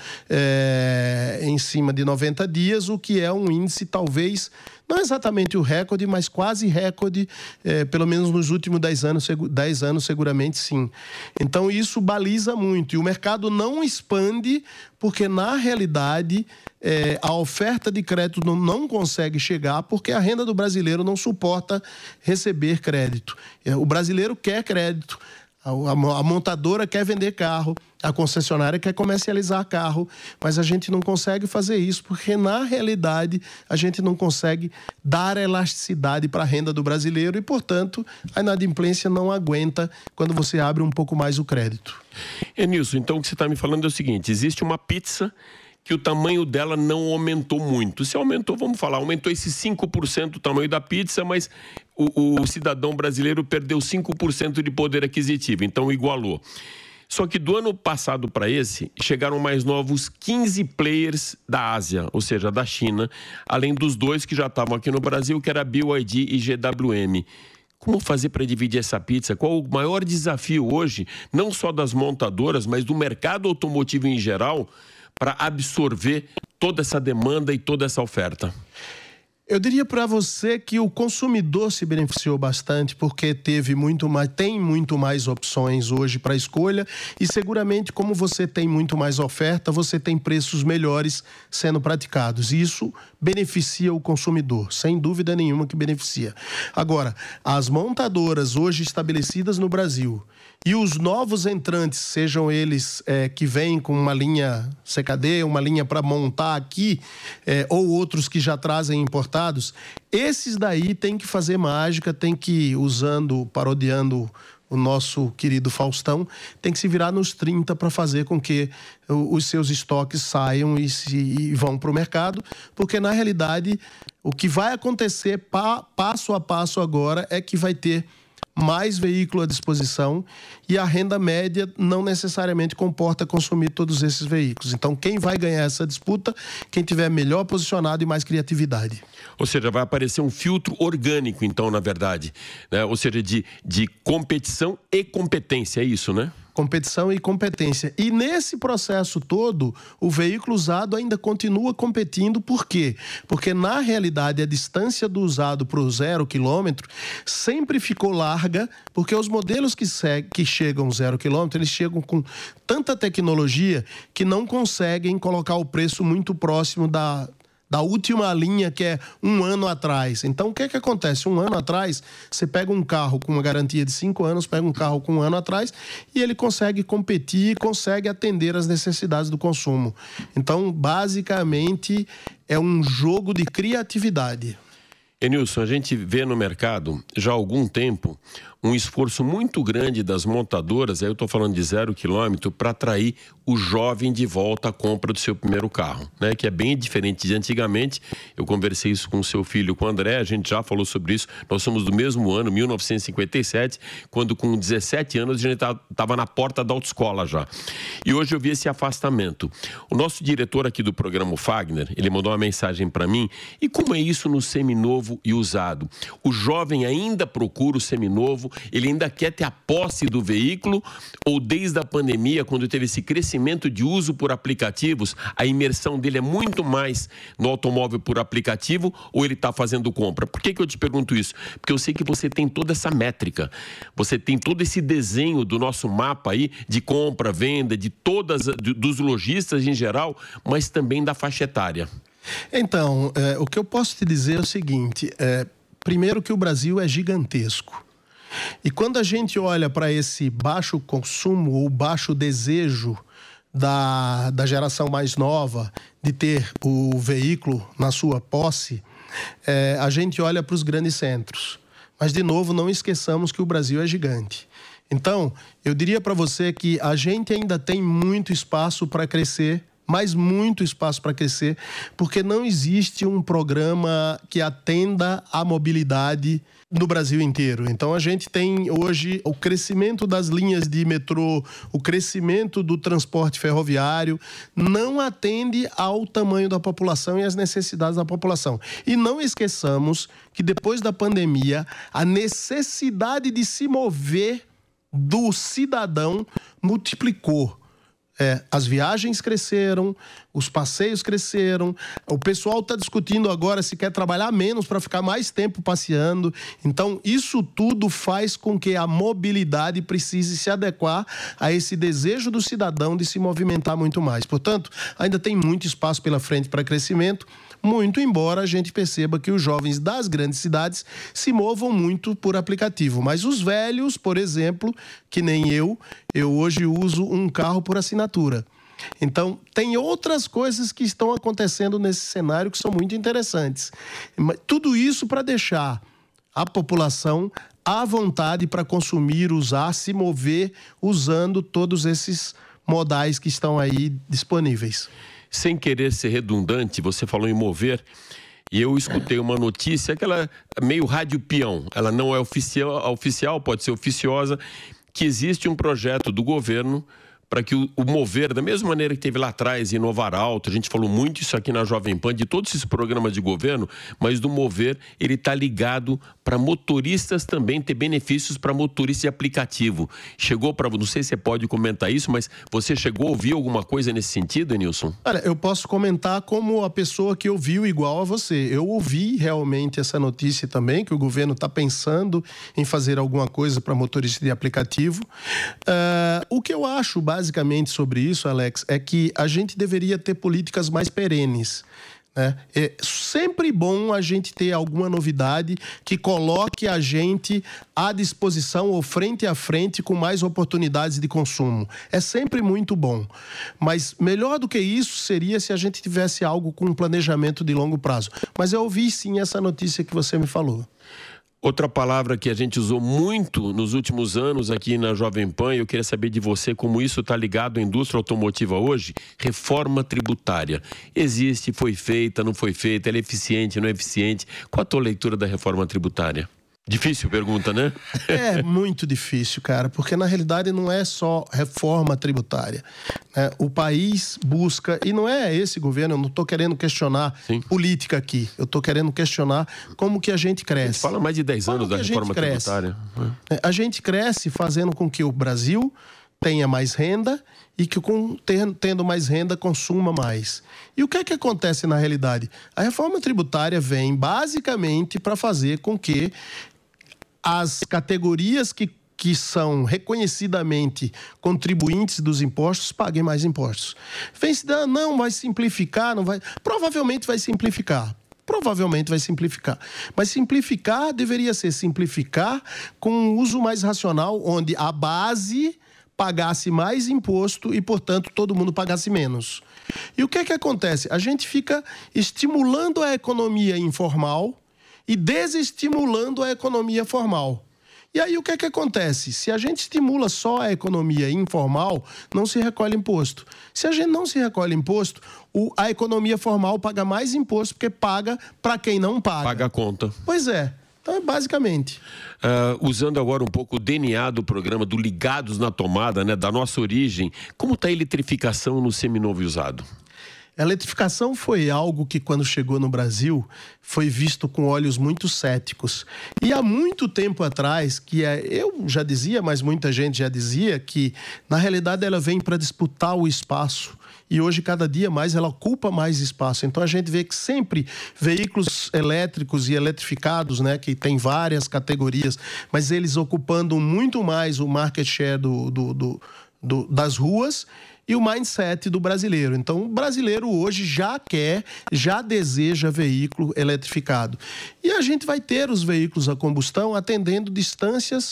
é, em cima de noventa dias, o que é um índice talvez, não exatamente o recorde, mas quase recorde, é, pelo menos nos últimos dez anos, dez anos seguramente sim. Então isso baliza muito. E o mercado não expande porque, na realidade, é, a oferta de crédito não, não consegue chegar porque a renda do brasileiro não suporta receber crédito. É, o brasileiro quer crédito. A montadora quer vender carro, a concessionária quer comercializar carro, mas a gente não consegue fazer isso porque, na realidade, a gente não consegue dar elasticidade para a renda do brasileiro e, portanto, a inadimplência não aguenta quando você abre um pouco mais o crédito. Enilson, então o que você está me falando é o seguinte: existe uma pizza que o tamanho dela não aumentou muito. Se aumentou, vamos falar, aumentou esse cinco por cento o tamanho da pizza, mas o, o cidadão brasileiro perdeu cinco por cento de poder aquisitivo, então igualou. Só que do ano passado para esse, chegaram mais novos quinze players da Ásia, ou seja, da China, além dos dois que já estavam aqui no Brasil, que era B Y D e G W M. Como fazer para dividir essa pizza? Qual o maior desafio hoje, não só das montadoras, mas do mercado automotivo em geral, para absorver toda essa demanda e toda essa oferta? Eu diria para você que o consumidor se beneficiou bastante porque teve muito mais, tem muito mais opções hoje para escolha e seguramente, como você tem muito mais oferta, você tem preços melhores sendo praticados. E isso beneficia o consumidor, sem dúvida nenhuma que beneficia. Agora, as montadoras hoje estabelecidas no Brasil e os novos entrantes, sejam eles é, que vêm com uma linha C K D, uma linha para montar aqui, é, ou outros que já trazem importados, esses daí tem que fazer mágica, tem que, usando, parodiando o nosso querido Faustão, tem que se virar nos trinta para fazer com que os seus estoques saiam e, se, e vão para o mercado, porque na realidade o que vai acontecer pa, passo a passo agora é que vai ter mais veículo à disposição e a renda média não necessariamente comporta consumir todos esses veículos. Então, quem vai ganhar essa disputa? Quem tiver melhor posicionado e mais criatividade. Ou seja, vai aparecer um filtro orgânico, então, na verdade, né? Ou seja, de, de competição e competência, é isso, né? Competição e competência. E nesse processo todo, o veículo usado ainda continua competindo. Por quê? Porque, na realidade, a distância do usado para o zero quilômetro sempre ficou larga, porque os modelos que, que chegam zero quilômetro, eles chegam com tanta tecnologia que não conseguem colocar o preço muito próximo da... da última linha, que é um ano atrás. Então, o que é que acontece? Um ano atrás, você pega um carro com uma garantia de cinco anos, pega um carro com um ano atrás e ele consegue competir, consegue atender às necessidades do consumo. Então, basicamente, é um jogo de criatividade. Enilson, a gente vê no mercado, já há algum tempo, um esforço muito grande das montadoras, aí eu estou falando de zero quilômetro, para atrair o jovem de volta à compra do seu primeiro carro, né? Que é bem diferente de antigamente. Eu conversei isso com o seu filho, com o André, a gente já falou sobre isso. Nós somos do mesmo ano, mil novecentos e cinquenta e sete, quando com dezessete anos a gente estava na porta da autoescola já. E hoje eu vi esse afastamento. O nosso diretor aqui do programa, o Fagner, ele mandou uma mensagem para mim. E como é isso no seminovo e usado? O jovem ainda procura o seminovo, ele ainda quer ter a posse do veículo, ou desde a pandemia, quando teve esse crescimento de uso por aplicativos, a imersão dele é muito mais no automóvel por aplicativo, ou ele está fazendo compra? Por que que eu te pergunto isso? Porque eu sei que você tem toda essa métrica, você tem todo esse desenho do nosso mapa aí, de compra, venda, de todas, dos lojistas em geral, mas também da faixa etária. Então, é, o que eu posso te dizer é o seguinte, é, primeiro que o Brasil é gigantesco. E quando a gente olha para esse baixo consumo ou baixo desejo da, da geração mais nova de ter o veículo na sua posse, é, a gente olha para os grandes centros. Mas, de novo, não esqueçamos que o Brasil é gigante. Então, eu diria para você que a gente ainda tem muito espaço para crescer, mas muito espaço para crescer, porque não existe um programa que atenda à mobilidade no Brasil inteiro. Então, a gente tem hoje o crescimento das linhas de metrô, o crescimento do transporte ferroviário, não atende ao tamanho da população e às necessidades da população. E não esqueçamos que depois da pandemia, a necessidade de se mover do cidadão multiplicou. É, as viagens cresceram, os passeios cresceram, o pessoal está discutindo agora se quer trabalhar menos para ficar mais tempo passeando. Então, isso tudo faz com que a mobilidade precise se adequar a esse desejo do cidadão de se movimentar muito mais. Portanto, ainda tem muito espaço pela frente para crescimento, muito embora a gente perceba que os jovens das grandes cidades se movam muito por aplicativo. Mas os velhos, por exemplo, que nem eu, eu hoje uso um carro por assinatura. Então, tem outras coisas que estão acontecendo nesse cenário que são muito interessantes. Tudo isso para deixar a população à vontade para consumir, usar, se mover, usando todos esses modais que estão aí disponíveis. Sem querer ser redundante, você falou em mover, e eu escutei uma notícia, aquela meio rádio peão, ela não é oficial, oficial, pode ser oficiosa, que existe um projeto do governo para que o, o mover, da mesma maneira que teve lá atrás, Inovar Alto, a gente falou muito isso aqui na Jovem Pan, de todos esses programas de governo, mas do mover, ele está ligado para motoristas também ter benefícios para motorista de aplicativo. Chegou para, não sei se você pode comentar isso, mas você chegou a ouvir alguma coisa nesse sentido, Enilson? Olha, eu posso comentar como a pessoa que ouviu igual a você. Eu ouvi realmente essa notícia também, que o governo está pensando em fazer alguma coisa para motorista de aplicativo. Uh, o que eu acho, basicamente, Basicamente sobre isso, Alex, é que a gente deveria ter políticas mais perenes. Né? É sempre bom a gente ter alguma novidade que coloque a gente à disposição ou frente a frente com mais oportunidades de consumo. É sempre muito bom. Mas melhor do que isso seria se a gente tivesse algo com um planejamento de longo prazo. Mas eu ouvi sim essa notícia que você me falou. Outra palavra que a gente usou muito nos últimos anos aqui na Jovem Pan, e eu queria saber de você como isso está ligado à indústria automotiva hoje, reforma tributária. Existe, foi feita, não foi feita, ela é eficiente, não é eficiente? Qual a tua leitura da reforma tributária? Difícil pergunta, né? É muito difícil, cara, porque na realidade não é só reforma tributária. Né? O país busca, e não é esse governo, eu não estou querendo questionar Sim. política aqui, eu estou querendo questionar como que a gente cresce. A gente fala mais de dez anos da reforma tributária. É. A gente cresce fazendo com que o Brasil tenha mais renda e que com, tendo mais renda consuma mais. E o que é que acontece na realidade? A reforma tributária vem basicamente para fazer com que as categorias que, que são reconhecidamente contribuintes dos impostos paguem mais impostos. Vem se dar, não vai simplificar, não vai... Provavelmente vai simplificar. Provavelmente vai simplificar. Mas simplificar deveria ser simplificar com um uso mais racional, onde a base pagasse mais imposto e, portanto, todo mundo pagasse menos. E o que é que acontece? A gente fica estimulando a economia informal e desestimulando a economia formal. E aí o que é que acontece? Se a gente estimula só a economia informal, não se recolhe imposto. Se a gente não se recolhe imposto, o, a economia formal paga mais imposto, porque paga para quem não paga. Paga a conta. Pois é. Então, basicamente. Uh, usando agora um pouco o D N A do programa, do Ligados na Tomada, né, da nossa origem, como está a eletrificação no seminovo e usado? A eletrificação foi algo que, quando chegou no Brasil, foi visto com olhos muito céticos. E há muito tempo atrás, que é, eu já dizia, mas muita gente já dizia, que, na realidade, ela vem para disputar o espaço. E hoje, cada dia mais, ela ocupa mais espaço. Então, a gente vê que sempre veículos elétricos e eletrificados, né, que tem várias categorias, mas eles ocupando muito mais o market share do, do, do, do, das ruas e o mindset do brasileiro. Então, o brasileiro hoje já quer, já deseja veículo eletrificado. E a gente vai ter os veículos a combustão atendendo distâncias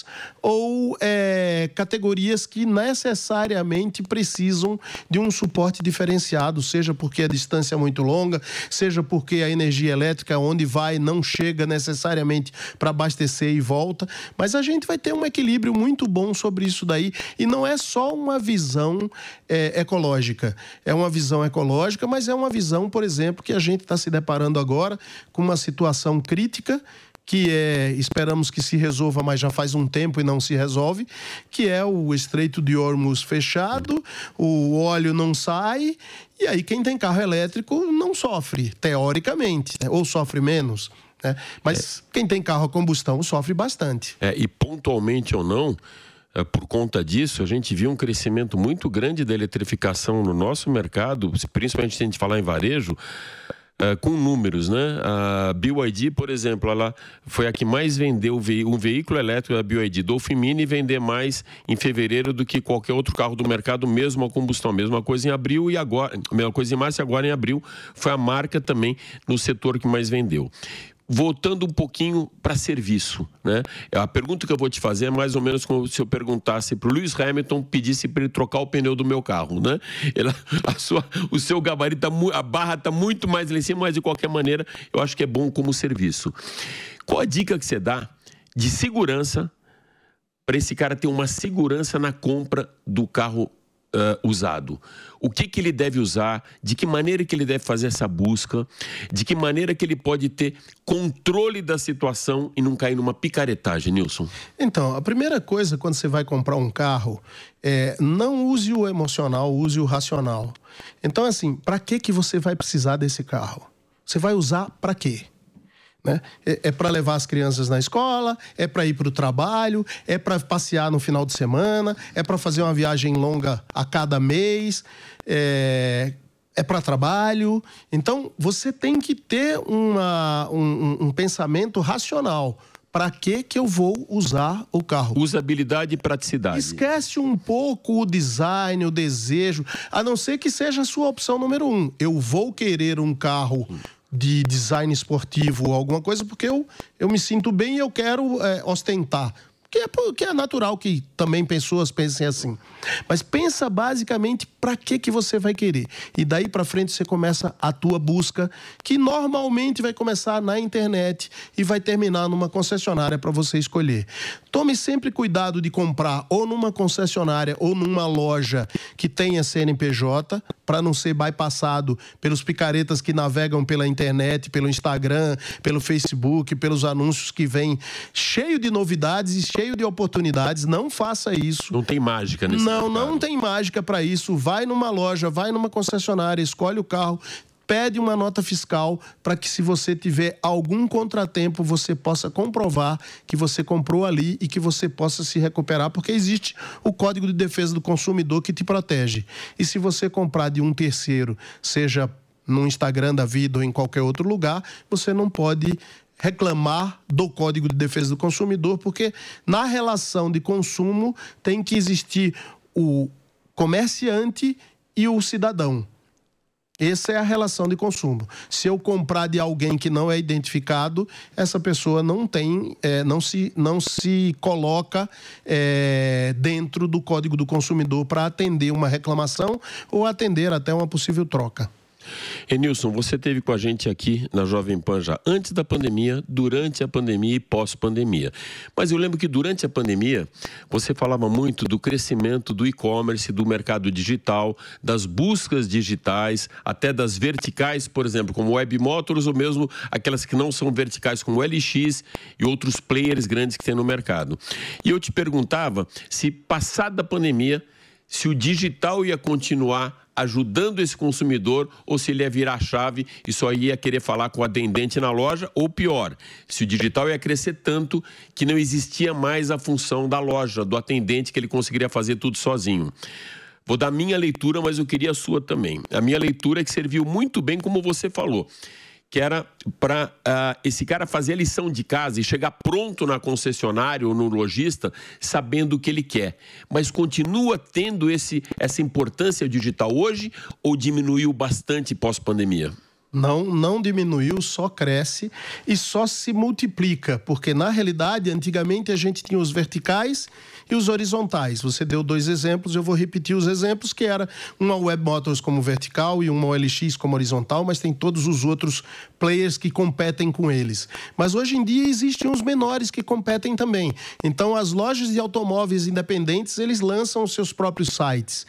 ou é, categorias que necessariamente precisam de um suporte diferenciado, seja porque a distância é muito longa, seja porque a energia elétrica onde vai não chega necessariamente para abastecer e volta. Mas a gente vai ter um equilíbrio muito bom sobre isso daí. E não é só uma visão é, ecológica. É uma visão ecológica, mas é uma visão, por exemplo, que a gente está se deparando agora com uma situação crítica, que é, esperamos que se resolva, mas já faz um tempo e não se resolve, que é o Estreito de Hormuz fechado, o óleo não sai, e aí quem tem carro elétrico não sofre, teoricamente, né? Ou sofre menos, né? Mas é. Quem tem carro a combustão sofre bastante. É, e pontualmente ou não, por conta disso, a gente viu um crescimento muito grande da eletrificação no nosso mercado, principalmente se a gente falar em varejo. Uh, com números, né? A B Y D, por exemplo, ela foi a que mais vendeu um veículo elétrico da B Y D. Dolphin Mini vender mais em fevereiro do que qualquer outro carro do mercado, mesmo a combustão. Mesma coisa em abril e agora, mesma coisa em março e agora em abril, foi a marca também no setor que mais vendeu. Voltando um pouquinho para serviço, né? A pergunta que eu vou te fazer é mais ou menos como se eu perguntasse para o Lewis Hamilton, pedisse para ele trocar o pneu do meu carro, né? Ele, a sua, o seu gabarito, tá, a barra está muito mais lá em cima, mas de qualquer maneira eu acho que é bom como serviço. Qual a dica que você dá de segurança para esse cara ter uma segurança na compra do carro Uh, usado? O que que ele deve usar? De que maneira que ele deve fazer essa busca? De que maneira que ele pode ter controle da situação e não cair numa picaretagem, Nilson? Então, a primeira coisa quando você vai comprar um carro é não use o emocional, use o racional. Então, assim, para que que você vai precisar desse carro? Você vai usar para quê? Né? É, é para levar as crianças na escola, é para ir para o trabalho, é para passear no final de semana, é para fazer uma viagem longa a cada mês, é, é para trabalho. Então, você tem que ter uma, um, um pensamento racional. Para que que eu vou usar o carro? Usabilidade e praticidade. Esquece um pouco o design, o desejo, a não ser que seja a sua opção número um. Eu vou querer um carro de design esportivo ou alguma coisa porque eu, eu me sinto bem e eu quero é, ostentar. Que é, que é natural que também pessoas pensem assim. Mas pensa basicamente para que que você vai querer. E daí para frente você começa a tua busca, que normalmente vai começar na internet e vai terminar numa concessionária para você escolher. Tome sempre cuidado de comprar ou numa concessionária ou numa loja que tenha C N P J, para não ser bypassado pelos picaretas que navegam pela internet, pelo Instagram, pelo Facebook, pelos anúncios que vêm cheio de novidades e cheio de oportunidades. Não faça isso. Não tem mágica nesse Não, mercado. não tem mágica para isso. Vai numa loja, vai numa concessionária, escolhe o carro, pede uma nota fiscal para que, se você tiver algum contratempo, você possa comprovar que você comprou ali e que você possa se recuperar, porque existe o Código de Defesa do Consumidor que te protege. E se você comprar de um terceiro, seja no Instagram da vida ou em qualquer outro lugar, você não pode reclamar do Código de Defesa do Consumidor, porque na relação de consumo tem que existir o comerciante e o cidadão. Essa é a relação de consumo. Se eu comprar de alguém que não é identificado, essa pessoa não tem, é, não, se, não se coloca é, dentro do Código do Consumidor para atender uma reclamação ou atender até uma possível troca. Enilson, você esteve com a gente aqui na Jovem Pan já antes da pandemia, durante a pandemia e pós-pandemia. Mas eu lembro que durante a pandemia você falava muito do crescimento do e-commerce, do mercado digital, das buscas digitais, até das verticais, por exemplo, como Web Motors, ou mesmo aquelas que não são verticais, como L X e outros players grandes que tem no mercado. E eu te perguntava se, passada a pandemia, se o digital ia continuar ajudando esse consumidor ou se ele ia virar a chave e só ia querer falar com o atendente na loja, ou pior, se o digital ia crescer tanto que não existia mais a função da loja, do atendente, que ele conseguiria fazer tudo sozinho. Vou dar minha leitura, mas eu queria a sua também. A minha leitura é que serviu muito bem, como você falou, que era para uh, esse cara fazer a lição de casa e chegar pronto na concessionária ou no lojista, sabendo o que ele quer. Mas continua tendo esse, essa importância digital hoje ou diminuiu bastante pós-pandemia? Não, não diminuiu, só cresce e só se multiplica, porque na realidade, antigamente a gente tinha os verticais e os horizontais. Você deu dois exemplos, eu vou repetir os exemplos, que era uma Web Motors como vertical e uma O L X como horizontal, mas tem todos os outros players que competem com eles. Mas hoje em dia existem os menores que competem também. Então as lojas de automóveis independentes, eles lançam os seus próprios sites.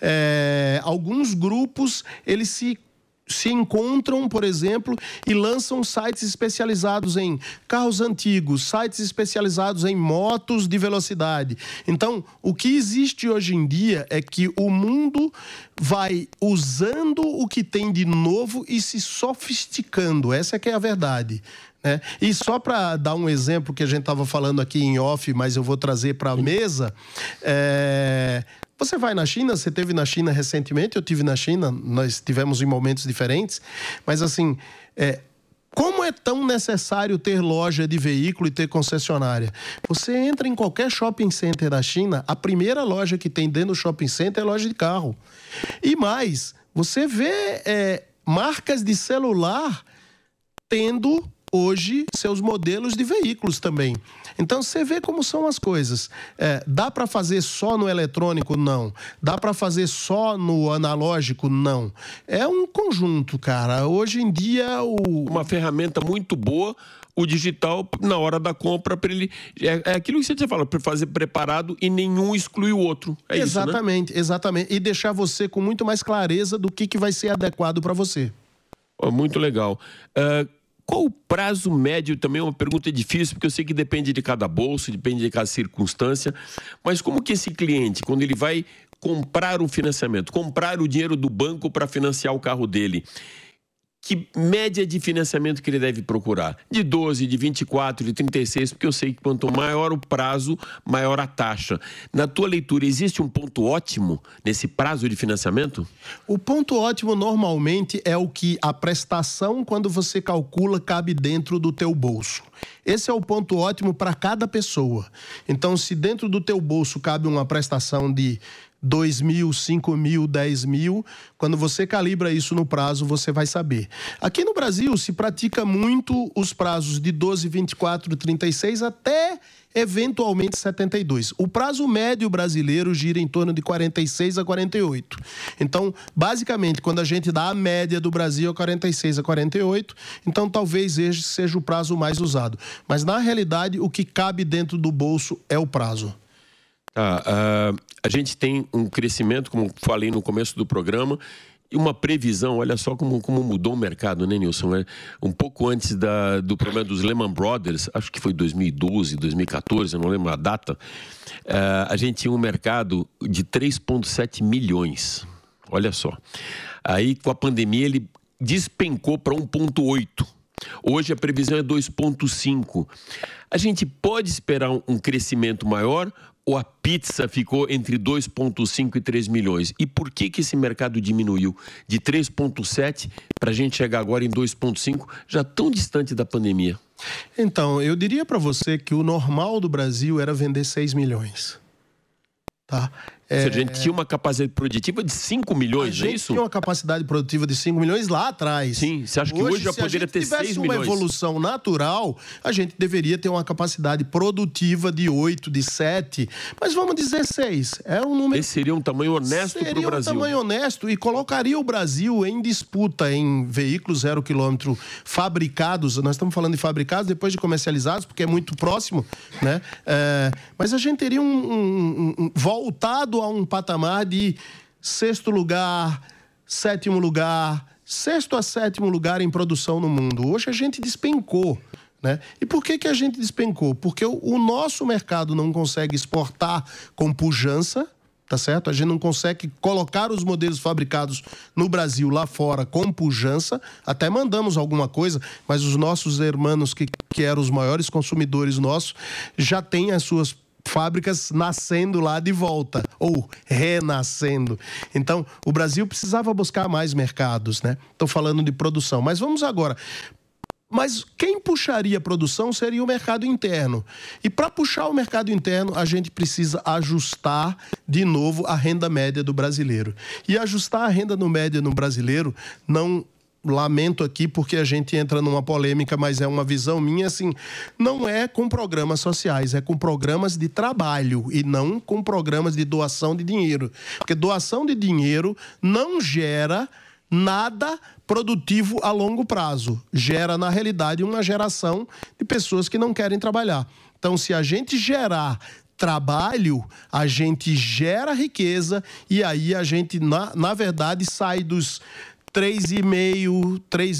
É, alguns grupos, eles se se encontram, por exemplo, e lançam sites especializados em carros antigos, sites especializados em motos de velocidade. Então, o que existe hoje em dia é que o mundo vai usando o que tem de novo e se sofisticando. Essa é que é a verdade. É, e só para dar um exemplo que a gente estava falando aqui em off, mas eu vou trazer para a mesa, é, Você vai na China, você esteve na China recentemente, eu estive na China, nós tivemos em momentos diferentes, mas assim, é, como é tão necessário ter loja de veículo e ter concessionária? Você entra em qualquer shopping center da China, a primeira loja que tem dentro do shopping center é loja de carro. E mais, você vê é, marcas de celular tendo hoje seus modelos de veículos também. Então você vê como são as coisas. É, dá para fazer só no eletrônico? Não. Dá para fazer só no analógico? Não. É um conjunto, cara. Hoje em dia o... uma ferramenta muito boa, o digital na hora da compra para ele é, é aquilo que você fala, para fazer preparado e nenhum exclui o outro. É exatamente, isso, né? Exatamente. E deixar você com muito mais clareza do que que vai ser adequado para você. Oh, muito legal. Uh, Qual o prazo médio? Também é uma pergunta difícil, porque eu sei que depende de cada bolso, depende de cada circunstância. Mas como que esse cliente, quando ele vai comprar um financiamento, comprar o dinheiro do banco para financiar o carro dele, que média de financiamento que ele deve procurar? De doze, de vinte e quatro, de trinta e seis, porque eu sei que quanto maior o prazo, maior a taxa. Na tua leitura, existe um ponto ótimo nesse prazo de financiamento? O ponto ótimo normalmente é o que a prestação, quando você calcula, cabe dentro do teu bolso. Esse é o ponto ótimo para cada pessoa. Então, se dentro do teu bolso cabe uma prestação de dois mil, cinco mil, dez mil, quando você calibra isso no prazo, você vai saber. Aqui no Brasil se pratica muito os prazos de doze, vinte e quatro, trinta e seis até eventualmente setenta e dois. O prazo médio brasileiro gira em torno de quarenta e seis a quarenta e oito. Então, basicamente, quando a gente dá a média do Brasil é quarenta e seis a quarenta e oito, então talvez esse seja o prazo mais usado. Mas, na realidade, o que cabe dentro do bolso é o prazo. Tá, uh, a gente tem um crescimento, como falei no começo do programa, e uma previsão. Olha só como, como mudou o mercado, né, Nilson? É, um pouco antes da, do problema dos Lehman Brothers, acho que foi dois mil e doze, dois mil e quatorze, eu não lembro a data, uh, a gente tinha um mercado de três vírgula sete milhões. Olha só. Aí, com a pandemia, ele despencou para um vírgula oito. Hoje a previsão é dois vírgula cinco. A gente pode esperar um, um crescimento maior ou a pizza ficou entre dois vírgula cinco e três milhões? E por que que esse mercado diminuiu de três vírgula sete para a gente chegar agora em dois vírgula cinco, já tão distante da pandemia? Então, eu diria para você que o normal do Brasil era vender seis milhões. Tá? É... A gente tinha uma capacidade produtiva de cinco milhões, a é isso? tinha uma capacidade produtiva de cinco milhões lá atrás. Sim, você acha que hoje, hoje já poderia ter seis milhões? Se tivesse uma evolução natural, a gente deveria ter uma capacidade produtiva de oito, de sete, mas vamos dizer seis. É um número... Esse seria um tamanho honesto para o Brasil. Seria um tamanho honesto e colocaria o Brasil em disputa em veículos zero quilômetro fabricados. Nós estamos falando de fabricados, depois de comercializados, porque é muito próximo, né? É, mas a gente teria um, um, um voltado a um patamar de sexto lugar, sétimo lugar, sexto a sétimo lugar em produção no mundo. Hoje a gente despencou, né? E por que que a gente despencou? Porque o, o nosso mercado não consegue exportar com pujança, tá certo? A gente não consegue colocar os modelos fabricados no Brasil lá fora com pujança. Até mandamos alguma coisa, mas os nossos irmãos, que, que eram os maiores consumidores nossos, já têm as suas fábricas nascendo lá de volta, ou renascendo. Então, o Brasil precisava buscar mais mercados, né? Estou falando de produção. Mas vamos agora. Mas quem puxaria a produção seria o mercado interno. E para puxar o mercado interno, a gente precisa ajustar de novo a renda média do brasileiro. E ajustar a renda no média no brasileiro não... Lamento aqui porque a gente entra numa polêmica, mas é uma visão minha, assim, não é com programas sociais, é com programas de trabalho e não com programas de doação de dinheiro. Porque doação de dinheiro não gera nada produtivo a longo prazo. Gera, na realidade, uma geração de pessoas que não querem trabalhar. Então, se a gente gerar trabalho, a gente gera riqueza e aí a gente, na, na verdade, sai dos três mil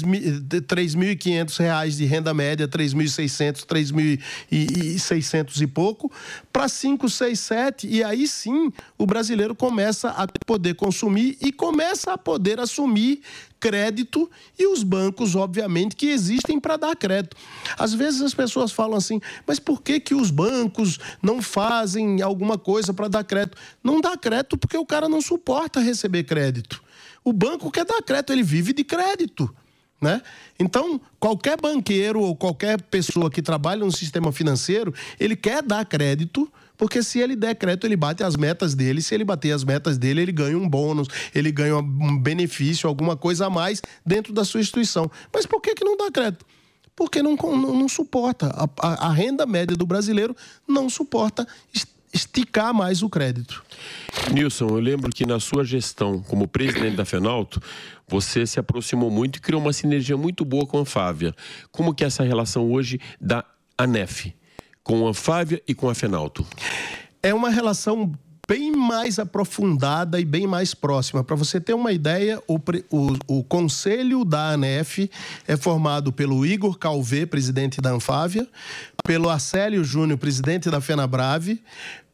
e quinhentos reais de renda média, três mil e seiscentos, três mil e seiscentos e pouco, para cinco, seis, sete, e aí sim o brasileiro começa a poder consumir e começa a poder assumir crédito, e os bancos, obviamente, que existem para dar crédito. Às vezes as pessoas falam assim, mas por que que os bancos não fazem alguma coisa para dar crédito? Não dá crédito porque o cara não suporta receber crédito. O banco quer dar crédito, ele vive de crédito, né? Então, qualquer banqueiro ou qualquer pessoa que trabalha no sistema financeiro, ele quer dar crédito, porque se ele der crédito, ele bate as metas dele. Se ele bater as metas dele, ele ganha um bônus, ele ganha um benefício, alguma coisa a mais dentro da sua instituição. Mas por que que não dá crédito? Porque não, não, não suporta. A, a, a renda média do brasileiro não suporta esticar mais o crédito. Nilson, eu lembro que na sua gestão como presidente da Fenalto, você se aproximou muito e criou uma sinergia muito boa com a Anfávia. Como que é essa relação hoje da ANEF com a Anfávia e com a Fenalto? É uma relação bem mais aprofundada e bem mais próxima. Para você ter uma ideia, o, o, o conselho da ANEF é formado pelo Igor Calvé, presidente da Anfávia, pelo Arcélio Júnior, presidente da Fenabrave,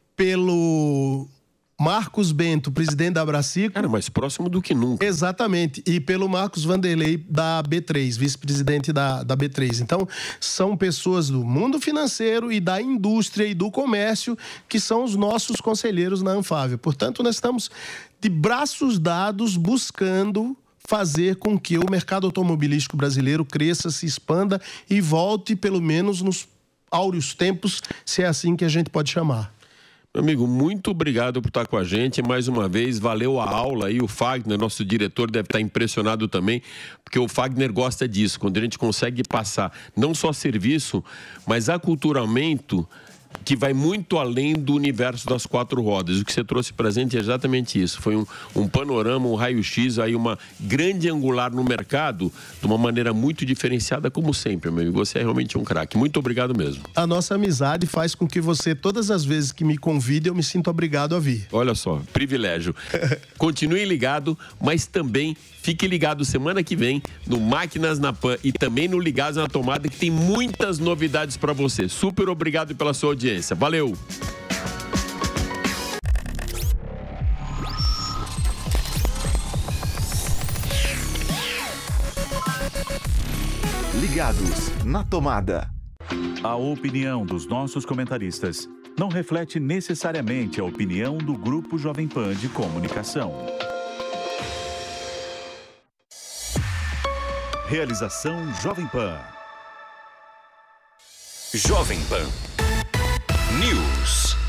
pelo Marcos Bento, presidente da Abracico. Cara, mais próximo do que nunca. Exatamente. E pelo Marcos Vanderlei, da B três, vice-presidente da, da B três. Então, são pessoas do mundo financeiro e da indústria e do comércio que são os nossos conselheiros na Anfávia. Portanto, nós estamos de braços dados buscando fazer com que o mercado automobilístico brasileiro cresça, se expanda e volte, pelo menos, nos áureos tempos, se é assim que a gente pode chamar. Meu amigo, muito obrigado por estar com a gente. Mais uma vez, valeu a aula aí. O Fagner, nosso diretor, deve estar impressionado também, porque o Fagner gosta disso, quando a gente consegue passar não só serviço, mas aculturamento que vai muito além do universo das quatro rodas. O que você trouxe pra gente é exatamente isso. Foi um, um panorama, um raio-x, aí uma grande angular no mercado, de uma maneira muito diferenciada, como sempre, meu amigo. Você é realmente um craque. Muito obrigado mesmo. A nossa amizade faz com que você, todas as vezes que me convide, eu me sinto obrigado a vir. Olha só, privilégio. Continue ligado, mas também fique ligado semana que vem no Máquinas na Pan e também no Ligados na Tomada, que tem muitas novidades para você. Super obrigado pela sua audiência. Valeu! Ligados na Tomada. A opinião dos nossos comentaristas não reflete necessariamente a opinião do Grupo Jovem Pan de Comunicação. Realização Jovem Pan. Jovem Pan News.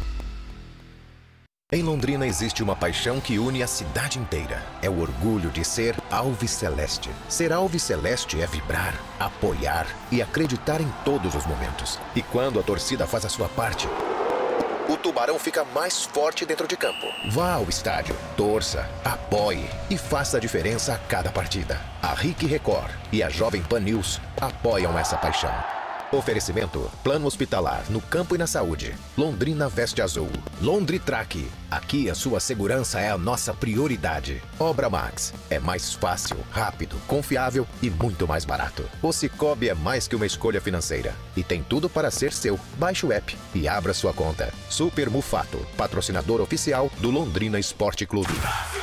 Em Londrina existe uma paixão que une a cidade inteira. É o orgulho de ser alviceleste. Ser alviceleste é vibrar, apoiar e acreditar em todos os momentos. E quando a torcida faz a sua parte, o Tubarão fica mais forte dentro de campo. Vá ao estádio, torça, apoie e faça a diferença a cada partida. A R I C Record e a Jovem Pan News apoiam essa paixão. Oferecimento: Plano Hospitalar no Campo e na Saúde. Londrina Veste Azul. Londritrack. Aqui a sua segurança é a nossa prioridade. Obra Max. É mais fácil, rápido, confiável e muito mais barato. O Cicobi é mais que uma escolha financeira e tem tudo para ser seu. Baixe o app e abra sua conta. Super Mufato, patrocinador oficial do Londrina Esporte Clube.